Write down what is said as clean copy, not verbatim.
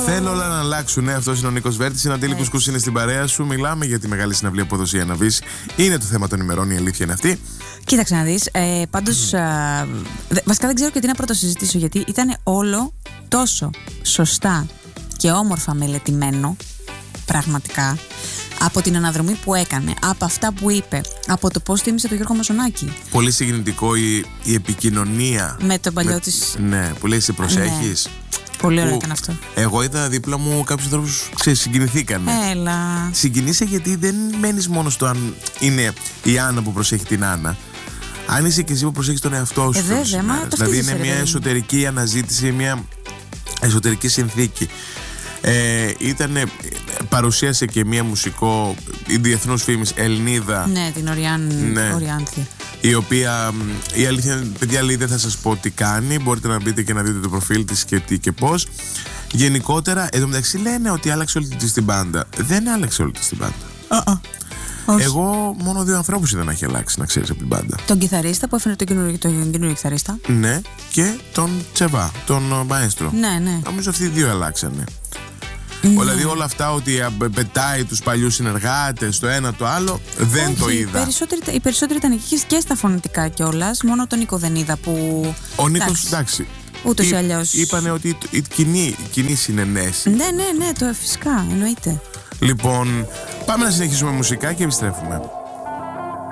Θέλω όλα να αλλάξουν. Αυτό είναι ο Νίκος Βέρτης. Είναι Αντίλη Κουσκούς, είναι στην παρέα σου. Μιλάμε για τη μεγάλη συναυλία αποδοσία να βρει. Είναι το θέμα των ημερών, η αλήθεια είναι αυτή. Κοίταξε να δεις. Πάντως, βασικά δεν ξέρω και τι να πρωτοσυζητήσω, γιατί ήταν όλο τόσο σωστά και όμορφα μελετημένο. Πραγματικά. Από την αναδρομή που έκανε, από αυτά που είπε, από το πώς τίμησε τον Γιώργο Μαζονάκη. Πολύ συγκινητικό η επικοινωνία. Με τον παλιό της. Ναι, που λέει σε προσέχεις. Ναι. Πολύ ωραίο ήταν αυτό. Εγώ είδα δίπλα μου κάποιους ανθρώπους συγκινηθήκανε. Έλα. Συγκινήσε γιατί δεν μένεις μόνο στο αν είναι η Άννα που προσέχει την Άννα. Αν είσαι και εσύ που προσέχεις τον εαυτό σου. Δηλαδή είναι μια εσωτερική αναζήτηση, μια εσωτερική συνθήκη. Παρουσίασε και μια μουσικό διεθνούς φήμης Ελληνίδα. Ναι, την Οριάνθη. Η οποία, η αλήθεια είναι, παιδιά, λέει, δεν θα σας πω τι κάνει. Μπορείτε να μπείτε και να δείτε το προφίλ της και τι και πώς. Γενικότερα, εδώ μεταξύ λένε ότι άλλαξε όλη της την μπάντα. Δεν άλλαξε όλη της την μπάντα. Εγώ μόνο 2 ανθρώπους είδα να έχει αλλάξει, να ξέρεις, από την μπάντα. Τον κιθαρίστα που έφερε τον καινούριο κιθαρίστα. Ναι, και τον Τσεβά, τον Μαέστρο. Ναι. Νομίζω αυτοί οι 2 αλλάξανε. Δηλαδή όλα αυτά ότι πετάει τους παλιούς συνεργάτες, το ένα το άλλο, δεν το είδα. Οι περισσότεροι ήταν εκεί και στα φωνητικά κιόλας. Μόνο τον Νίκο δεν είδα που. Ο Νίκος, εντάξει. Ούτως ή αλλιώς. Είπανε ότι η κοινή συνενέση. Ναι, φυσικά, εννοείται. Λοιπόν, πάμε να συνεχίσουμε μουσικά και επιστρέφουμε.